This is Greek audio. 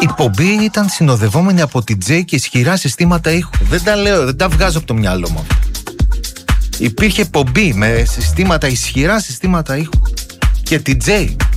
Η πομπή ήταν συνοδευόμενη από DJ και ισχυρά συστήματα ήχου. Δεν τα λέω, δεν τα βγάζω από το μυαλό μου. Υπήρχε πομπή με συστήματα, ισχυρά συστήματα ήχου και DJ.